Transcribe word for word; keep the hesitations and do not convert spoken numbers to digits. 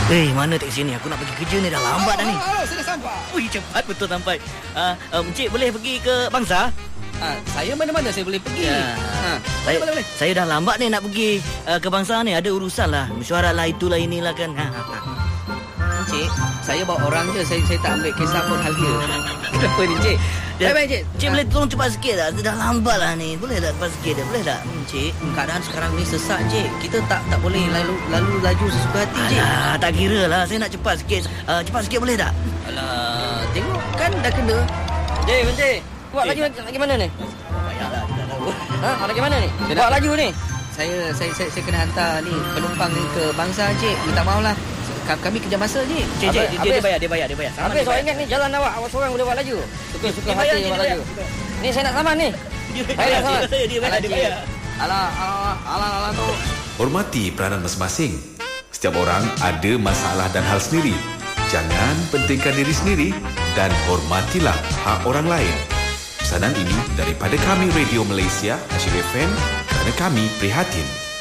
Eh, mana teksi ni? Aku nak pergi kerja ni, dah lambat dah ni. Halo, sudah sampai. Ui, cepat betul sampai. Uh, uh, Encik boleh pergi ke Bangsa? Ha, saya mana-mana saya boleh pergi. Ya. Ha, Saya, boleh, boleh. saya dah lambat ni nak pergi uh, ke Bangsa ni. Ada urusan lah. Mesyuarat lah, itulah inilah kan. Ha, ha, ha. Encik, saya bawa orang je. Saya saya tak ambil kisah pun hal dia. Kenapa ni, Encik? Baik-baik, Encik. Encik boleh tolong cepat sikit tak? Dah lambat lah ni. Boleh tak cepat sikit dah? Boleh tak? Encik, keadaan sekarang ni sesak, Encik. Kita tak tak boleh lalu lalu laju sesuka hati, Encik. Alah, tak kira lah. Saya nak cepat sikit. Uh, cepat sikit boleh tak? Alah, tengok kan dah kena. Encik, Encik. Buat lagi lagi mana ni? Payahlah, kita tahu. Ha, lagi mana ni? Buat laju ni. Saya saya saya, saya kena hantar ni penumpang ni ke Bangsa, Encik. Minta maaf lah. Kami kerja masa, Encik. Cik, cik, dia, dia bayar, dia bayar, dia bayar. Habis awak ingat ni jalan awak, awak seorang boleh buat laju. Suka-suka hati buat laju. Ni saya nak saman ni. Saya nak saman. Dia bayar, dia bayar. Alah, alah, alah, alah tu. Hormati peranan masing-masing. Setiap orang ada masalah dan hal sendiri. Jangan pentingkan diri sendiri dan hormatilah hak orang lain. Pesanan ini daripada kami Radio Malaysia, Hashir F M, kerana kami prihatin.